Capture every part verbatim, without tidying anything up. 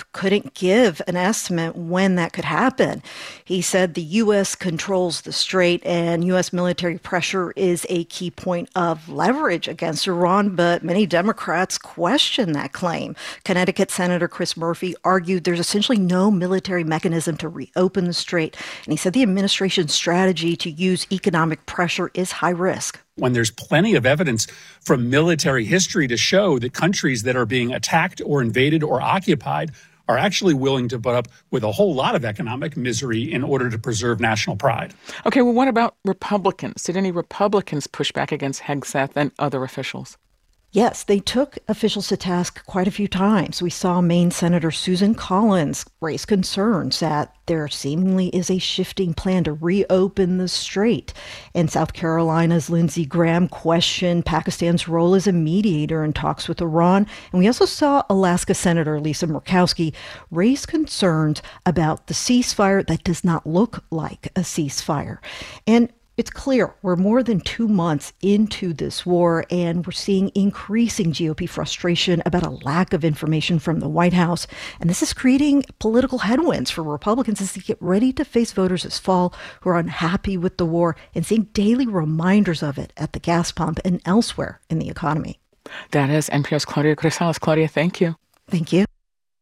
himself couldn't give an estimate when that could happen. He said the U S controls the strait and U S military pressure is a key point of leverage against Iran, but many Democrats question that claim. Connecticut Senator Chris Murphy argued there's essentially no military mechanism to reopen the strait, and he said the administration's strategy to use economic pressure is high risk. When there's plenty of evidence from military history to show that countries that are being attacked or invaded or occupied are actually willing to put up with a whole lot of economic misery in order to preserve national pride. Okay, well, what about Republicans? Did any Republicans push back against Hegseth and other officials? Yes, they took officials to task quite a few times. We saw Maine Senator Susan Collins raise concerns that there seemingly is a shifting plan to reopen the strait. And South Carolina's Lindsey Graham questioned Pakistan's role as a mediator in talks with Iran. And we also saw Alaska Senator Lisa Murkowski raise concerns about the ceasefire that does not look like a ceasefire. And it's clear we're more than two months into this war, and we're seeing increasing G O P frustration about a lack of information from the White House. And this is creating political headwinds for Republicans as they get ready to face voters this fall who are unhappy with the war and seeing daily reminders of it at the gas pump and elsewhere in the economy. That is N P R's Claudia Grisales. Claudia, thank you. Thank you.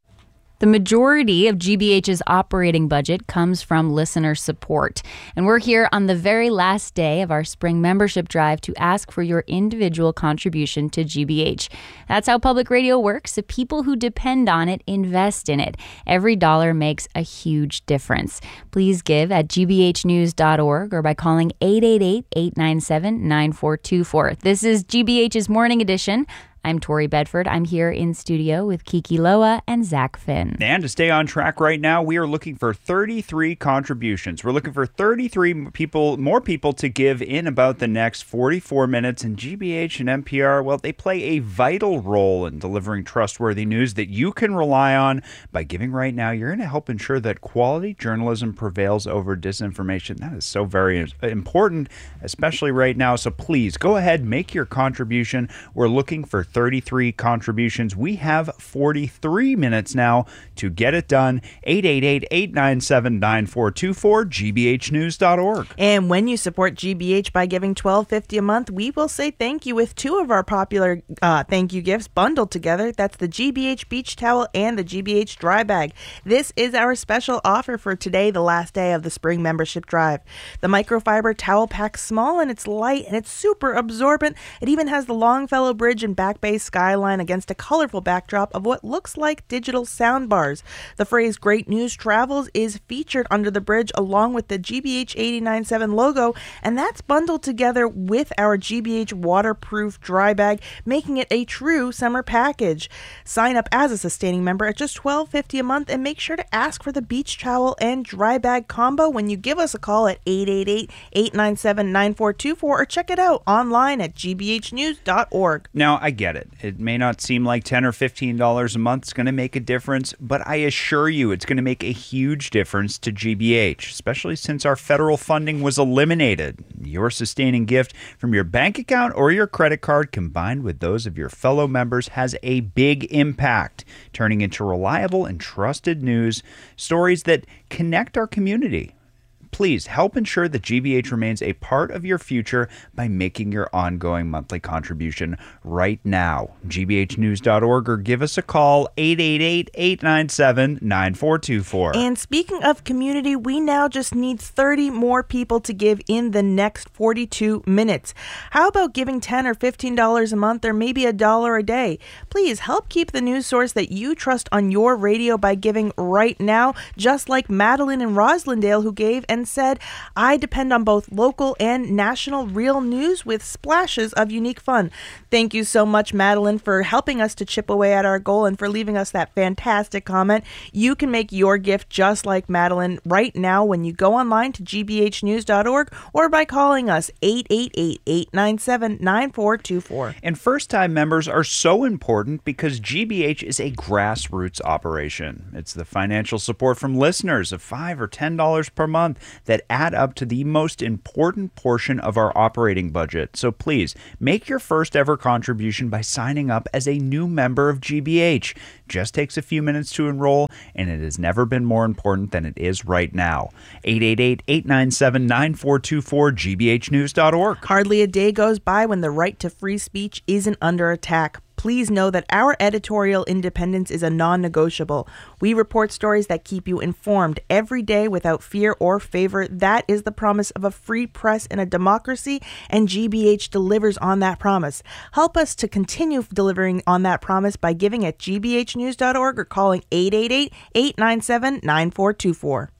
The majority of G B H's operating budget comes from listener support. And we're here on the very last day of our spring membership drive to ask for your individual contribution to G B H. That's how public radio works. The people who depend on it invest in it. Every dollar makes a huge difference. Please give at g b h news dot org or by calling eight eight eight, eight nine seven, nine four two four. This is G B H's Morning Edition. I'm Tori Bedford. I'm here in studio with Kiki Loa and Zach Finn. And to stay on track right now, we are looking for thirty-three contributions. We're looking for thirty-three people, more people to give in about the next forty-four minutes. And G B H and N P R, well, they play a vital role in delivering trustworthy news that you can rely on. By giving right now, you're going to help ensure that quality journalism prevails over disinformation. That is so very important, especially right now. So please go ahead, make your contribution. We're looking for thirty-three contributions. We have forty-three minutes now to get it done. eight eight eight, eight nine seven, nine four two four, g b h news dot org. And when you support G B H by giving twelve fifty a month, we will say thank you with two of our popular uh, thank you gifts bundled together. That's the G B H beach towel and the G B H dry bag. This is our special offer for today, the last day of the spring membership drive. The microfiber towel pack's small and it's light and it's super absorbent. It even has the Longfellow Bridge and Back Bay skyline against a colorful backdrop of what looks like digital sound bars. The phrase "Great News Travels" is featured under the bridge along with the G B H eight nine seven logo, and that's bundled together with our G B H waterproof dry bag, making it a true summer package. Sign up as a sustaining member at just twelve fifty a month and make sure to ask for the beach towel and dry bag combo when you give us a call at eight eight eight, eight nine seven, nine four two four or check it out online at g b h news dot org. Now, I get it. It may not seem like ten or fifteen dollars a month is going to make a difference, but I assure you it's going to make a huge difference to G B H, especially since our federal funding was eliminated. Your sustaining gift from your bank account or your credit card combined with those of your fellow members has a big impact, turning into reliable and trusted news, stories that connect our community. Please help ensure that G B H remains a part of your future by making your ongoing monthly contribution right now. g b h news dot org or give us a call, eight eight eight, eight nine seven, nine four two four. And speaking of community, we now just need thirty more people to give in the next forty-two minutes. How about giving ten dollars or fifteen dollars a month or maybe a dollar a day? Please help keep the news source that you trust on your radio by giving right now, just like Madeline in Roslindale, who gave and said, "I depend on both local and national real news with splashes of unique fun." Thank you so much, Madeline, for helping us to chip away at our goal and for leaving us that fantastic comment. You can make your gift just like Madeline right now when you go online to g b h news dot org or by calling us eight eight eight, eight nine seven, nine four two four. And first-time members are so important because G B H is a grassroots operation. It's the financial support from listeners of five dollars or ten dollars per month that add up to the most important portion of our operating budget. So please, make your first ever contribution by signing up as a new member of G B H. Just takes a few minutes to enroll, and it has never been more important than it is right now. eight eight eight, eight nine seven, nine four two four, g b h news dot org. Hardly a day goes by when the right to free speech isn't under attack. Please know that our editorial independence is a non-negotiable. We report stories that keep you informed every day without fear or favor. That is the promise of a free press in a democracy, and G B H delivers on that promise. Help us to continue delivering on that promise by giving at g b h news dot org or calling eight eight eight, eight nine seven, nine four two four.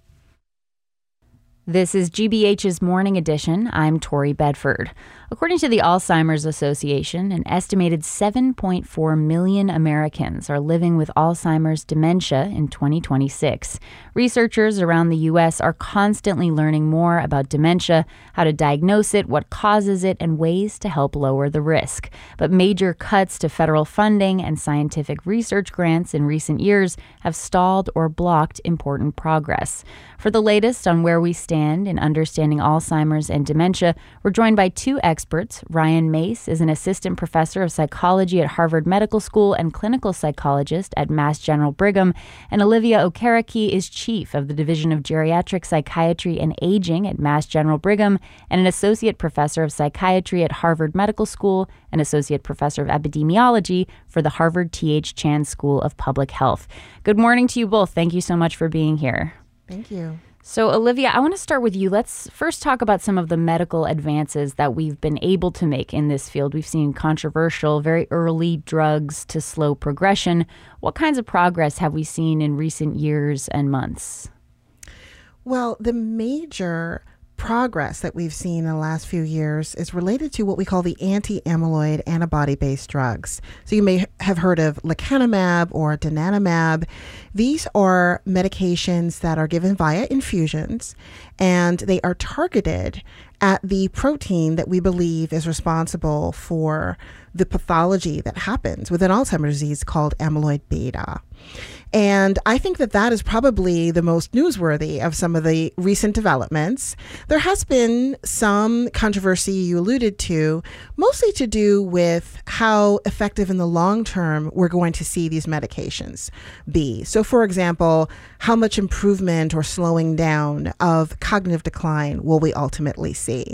This is G B H's Morning Edition. I'm Tori Bedford. According to the Alzheimer's Association, an estimated seven point four million Americans are living with Alzheimer's dementia in twenty twenty-six. Researchers around the U S are constantly learning more about dementia, how to diagnose it, what causes it, and ways to help lower the risk. But major cuts to federal funding and scientific research grants in recent years have stalled or blocked important progress. For the latest on where we stand in understanding Alzheimer's and dementia, we're joined by two experts. Ryan Mace is an assistant professor of psychology at Harvard Medical School and clinical psychologist at Mass General Brigham, and Olivia Okereke is chief of the Division of Geriatric Psychiatry and Aging at Mass General Brigham and an associate professor of psychiatry at Harvard Medical School and associate professor of epidemiology for the Harvard T H Chan School of Public Health. Good morning to you both. Thank you so much for being here. Thank you. So, Olivia, I want to start with you. Let's first talk about some of the medical advances that we've been able to make in this field. We've seen controversial, very early drugs to slow progression. What kinds of progress have we seen in recent years and months? Well, the major progress that we've seen in the last few years is related to what we call the anti-amyloid antibody-based drugs. So you may have heard of lecanemab or donanemab. These are medications that are given via infusions, and they are targeted at the protein that we believe is responsible for the pathology that happens within Alzheimer's disease called amyloid beta. And I think that that is probably the most newsworthy of some of the recent developments. There has been some controversy you alluded to, mostly to do with how effective in the long term we're going to see these medications be. So, for example, how much improvement or slowing down of cognitive decline will we ultimately see?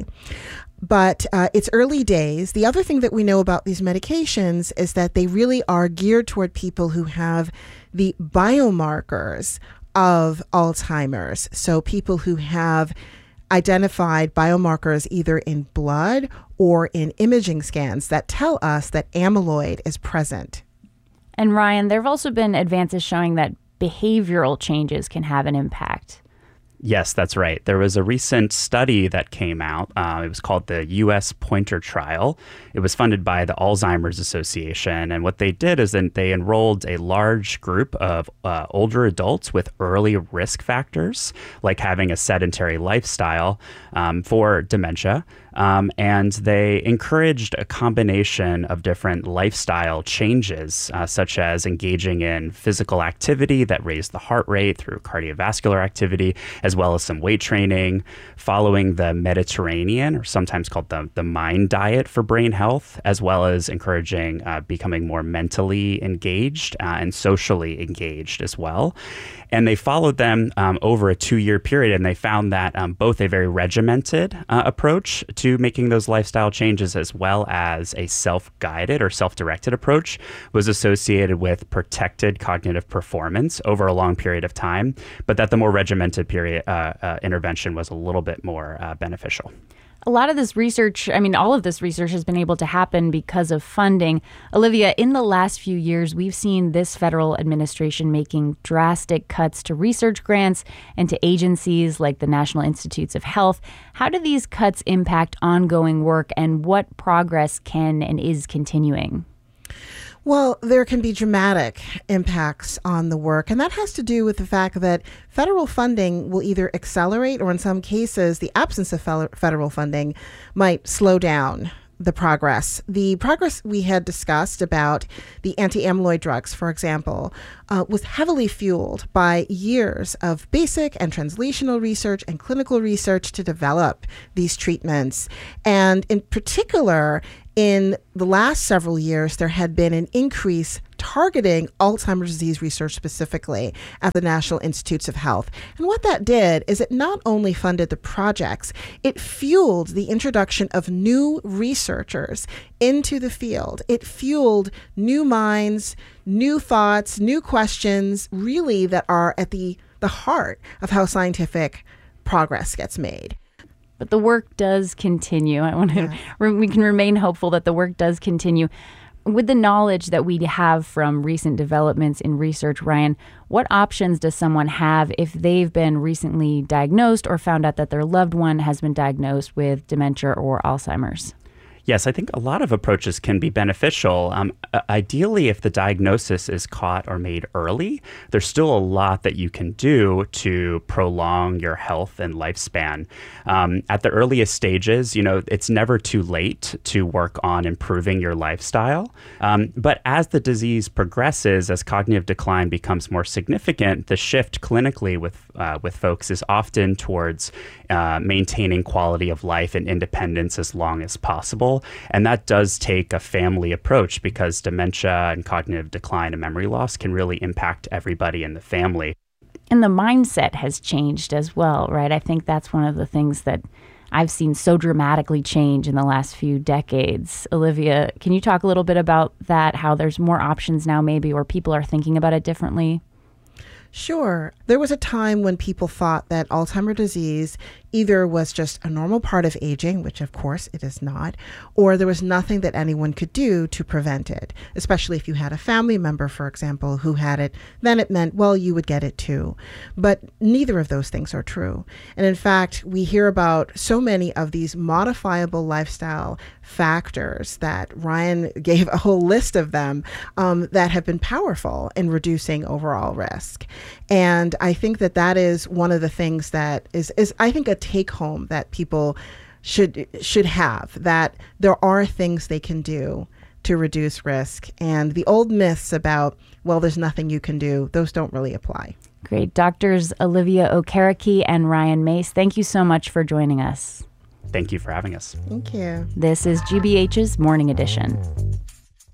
But uh, it's early days. The other thing that we know about these medications is that they really are geared toward people who have the biomarkers of Alzheimer's. So people who have identified biomarkers either in blood or in imaging scans that tell us that amyloid is present. And Ryan, there have also been advances showing that behavioral changes can have an impact. Yes, that's right. There was a recent study that came out. Uh, it was called the U S Pointer Trial. It was funded by the Alzheimer's Association. And what they did is then they enrolled a large group of uh, older adults with early risk factors, like having a sedentary lifestyle um, for dementia. Um, and they encouraged a combination of different lifestyle changes, uh, such as engaging in physical activity that raised the heart rate through cardiovascular activity, as well as some weight training, following the Mediterranean, or sometimes called the, the MIND diet for brain health, as well as encouraging uh, becoming more mentally engaged uh, and socially engaged as well. And they followed them um, over a two-year period, and they found that um, both a very regimented uh, approach to making those lifestyle changes, as well as a self-guided or self-directed approach, was associated with protected cognitive performance over a long period of time, but that the more regimented period uh, uh, intervention was a little bit more uh, beneficial. A lot of this research, I mean, all of this research has been able to happen because of funding. Olivia, in the last few years, we've seen this federal administration making drastic cuts to research grants and to agencies like the National Institutes of Health. How do these cuts impact ongoing work, and what progress can and is continuing? Well, there can be dramatic impacts on the work, and that has to do with the fact that federal funding will either accelerate, or in some cases, the absence of federal funding might slow down the progress. The progress we had discussed about the anti-amyloid drugs, for example, uh, was heavily fueled by years of basic and translational research and clinical research to develop these treatments. And in particular, in the last several years, there had been an increase targeting Alzheimer's disease research specifically at the National Institutes of Health. And what that did is it not only funded the projects, it fueled the introduction of new researchers into the field. It fueled new minds, new thoughts, new questions, really that are at the, the heart of how scientific progress gets made. But the work does continue. I want to, yeah. we can remain hopeful that the work does continue. With the knowledge that we have from recent developments in research, Ryan, what options does someone have if they've been recently diagnosed or found out that their loved one has been diagnosed with dementia or Alzheimer's? Yes, I think a lot of approaches can be beneficial. Um, ideally, if the diagnosis is caught or made early, there's still a lot that you can do to prolong your health and lifespan. Um, at the earliest stages, you know, it's never too late to work on improving your lifestyle. Um, but as the disease progresses, as cognitive decline becomes more significant, the shift clinically with uh, with folks is often towards uh, maintaining quality of life and independence as long as possible. And that does take a family approach because dementia and cognitive decline and memory loss can really impact everybody in the family. And the mindset has changed as well, right? I think that's one of the things that I've seen so dramatically change in the last few decades. Olivia, can you talk a little bit about that, how there's more options now maybe, or people are thinking about it differently? Sure. There was a time when people thought that Alzheimer's disease either was just a normal part of aging, which of course it is not, or there was nothing that anyone could do to prevent it, especially if you had a family member, for example, who had it. Then it meant, well, you would get it too. But neither of those things are true. And in fact, we hear about so many of these modifiable lifestyle factors that Ryan gave a whole list of them um, that have been powerful in reducing overall risk. And I think that that is one of the things that is, is I think, a take home that people should should have, that there are things they can do to reduce risk. And the old myths about, well, there's nothing you can do, those don't really apply. Great. Doctors Olivia Okereke and Ryan Mace, thank you so much for joining us. Thank you for having us. Thank you. This is G B H's Morning Edition.